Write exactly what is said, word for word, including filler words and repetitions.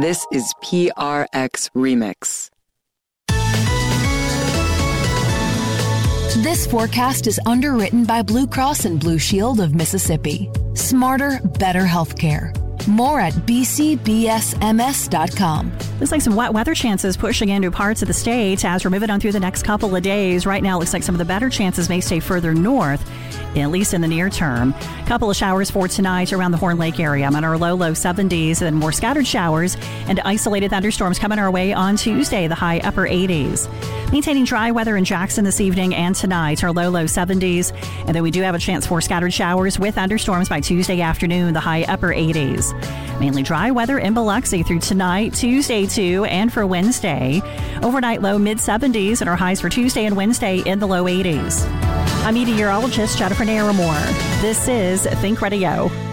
This is P R X Remix. This forecast is underwritten by Blue Cross and Blue Shield of Mississippi. Smarter, better healthcare. More at b c b s m s dot com. Looks like some wet weather chances pushing into parts of the state as we're moving on through the next couple of days. Right now, it looks like some of the better chances may stay further north, at least in the near term. A couple of showers for tonight around the Horn Lake area. I'm on our low, low seventies, and more scattered showers and isolated thunderstorms coming our way on Tuesday, the high upper eighties. Maintaining dry weather in Jackson this evening and tonight, our low, low seventies. And then we do have a chance for scattered showers with thunderstorms by Tuesday afternoon, the high upper eighties. Mainly dry weather in Biloxi through tonight, Tuesday too, and for Wednesday. Overnight low mid seventies and our highs for Tuesday and Wednesday in the low eighties. I'm meteorologist Jennifer Naramore. This is Think Radio.